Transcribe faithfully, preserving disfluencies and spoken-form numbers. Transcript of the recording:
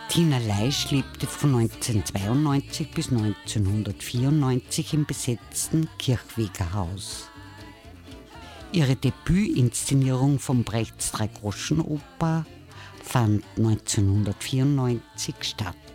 Tina Leisch lebte von neunzehnhundertzweiundneunzig bis neunzehnhundertvierundneunzig im besetzten Kirchweger Haus. Ihre Debütinszenierung von Brechts Dreigroschenoper fand neunzehnhundertvierundneunzig statt.